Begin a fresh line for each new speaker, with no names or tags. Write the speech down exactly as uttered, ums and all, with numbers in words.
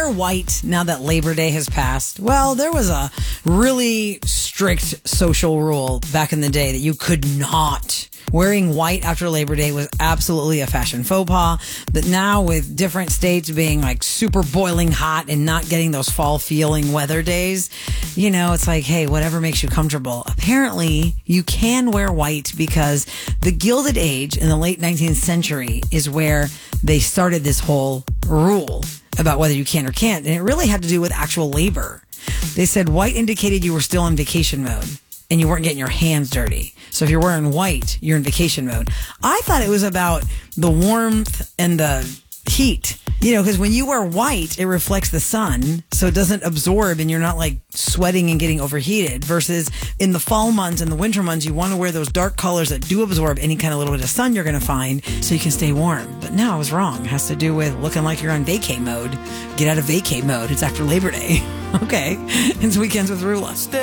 wear white now that Labor Day has passed? Well, there was a really strict social rule back in the day that you could not. Wearing white after Labor Day was absolutely a fashion faux pas. But now with different states being like super boiling hot and not getting those fall feeling weather days, you know, it's like, hey, whatever makes you comfortable. Apparently, you can wear white because the Gilded Age in the late nineteenth century is where they started this whole rule about whether you can or can't. And it really had to do with actual labor. They said white indicated you were still in vacation mode and you weren't getting your hands dirty. So if you're wearing white, you're in vacation mode. I thought it was about the warmth and the heat. You know, because when you wear white, it reflects the sun, so it doesn't absorb and you're not like sweating and getting overheated. Versus in the fall months and the winter months, you want to wear those dark colors that do absorb any kind of little bit of sun you're going to find so you can stay warm. But no, I was wrong. It has to do with looking like you're on vacay mode. Get out of vacay mode. It's after Labor Day. Okay. It's Weekends with Rula.